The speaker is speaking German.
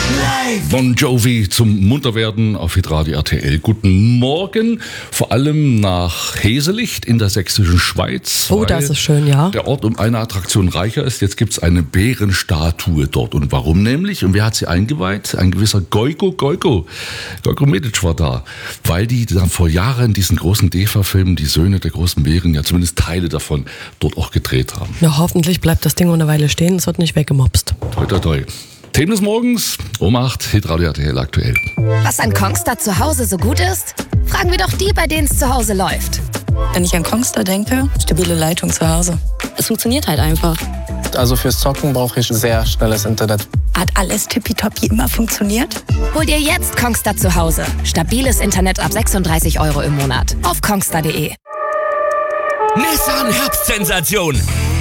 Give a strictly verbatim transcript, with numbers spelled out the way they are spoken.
Bon Jovi zum Munterwerden auf Hitradio R T L. Guten Morgen, vor allem nach Heselicht in der sächsischen Schweiz. Oh, das ist schön, ja. Der Ort um eine Attraktion reicher ist. Jetzt gibt's eine Bärenstatue dort. Und warum nämlich? Und wer hat sie eingeweiht? Ein gewisser Gojko Gojko. Gojko Medic war da. Weil die dann vor Jahren diesen großen D E F A-Film, die Söhne der großen Bären, ja zumindest Teile davon, dort auch gedreht haben. Ja, hoffentlich bleibt das Ding eine Weile stehen. Es wird nicht weggemopst. Toi, toi, toi. Themen des Morgens, um acht, Hitradio R T L aktuell. Was an Kongstar zu Hause so gut ist? Fragen wir doch die, bei denen es zu Hause läuft. Wenn ich an Kongstar denke, stabile Leitung zu Hause. Es funktioniert halt einfach. Also fürs Zocken brauche ich sehr schnelles Internet. Hat alles tippitoppi immer funktioniert? Hol dir jetzt Kongstar zu Hause. Stabiles Internet ab sechsunddreißig Euro im Monat. Auf kongstar punkt de. Nissan Herbstsensation.